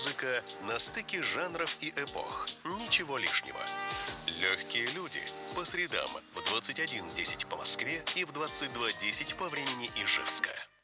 Музыка на стыке жанров и эпох. Ничего лишнего. Легкие люди. По средам в 21:10 по Москве и в 22:10 по времени Ижевска.